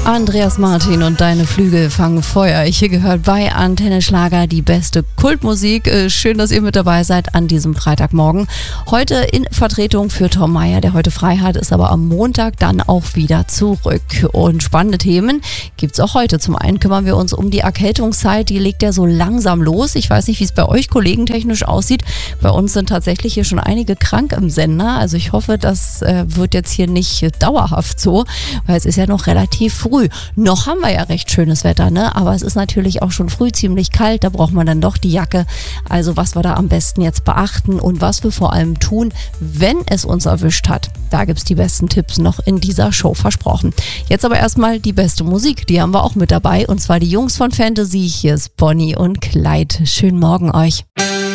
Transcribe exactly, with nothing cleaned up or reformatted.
Andreas Martin und deine Flügel fangen Feuer. Ich hier gehört bei Antenne Schlager die beste Kultmusik. Schön, dass ihr mit dabei seid an diesem Freitagmorgen. Heute in Vertretung für Tom Meyer, der heute frei hat, ist aber am Montag dann auch wieder zurück. Und spannende Themen gibt's auch heute. Zum einen kümmern wir uns um die Erkältungszeit, die legt ja so langsam los. Ich weiß nicht, wie es bei euch kollegentechnisch aussieht. Bei uns sind tatsächlich hier schon einige krank im Sender. Also ich hoffe, das äh, wird jetzt hier nicht äh, dauerhaft so, weil es ist ja noch relativ früh. Noch haben wir ja recht schönes Wetter, ne? Aber es ist natürlich auch schon früh ziemlich kalt, da braucht man dann doch die Jacke. Also was wir da am besten jetzt beachten und was wir vor allem tun, wenn es uns erwischt hat. Da gibt's die besten Tipps noch in dieser Show, versprochen. Jetzt aber erstmal die beste Musik, die haben wir auch mit dabei, und zwar die Jungs von Fantasy. Hier ist Bonnie und Clyde. Schönen Morgen euch.